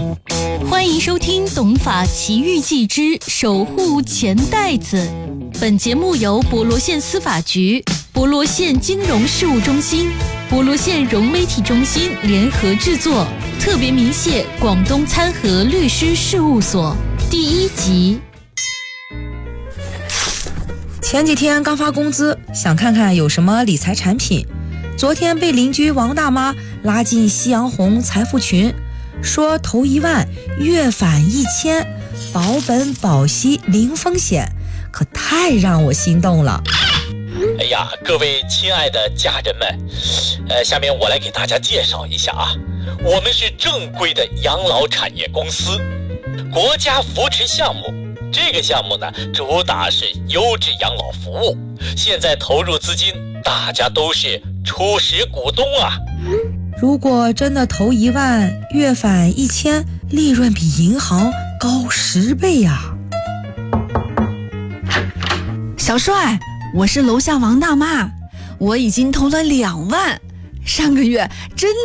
欢迎收听《董法奇遇记之守护钱袋子》。本节目由博罗县司法局、博罗县金融事务中心、博罗县融媒体中心联合制作，特别鸣谢广东参和律师事务所。第1集。 前几天刚发工资，想看看有什么理财产品。昨天被邻居王大妈拉进夕阳红财富群，说投1万月返1000，保本保息零风险，可太让我心动了。 哎呀，各位亲爱的家人们，下面我来给大家介绍一下啊，我们是正规的养老产业公司，国家扶持项目。这个项目呢，主打是优质养老服务。现在投入资金，大家都是初始股东啊。 如果真的投1万月返1000，利润比银行高10倍呀！ 小帅，我是楼下王大妈，我已经投了2万，上个月真的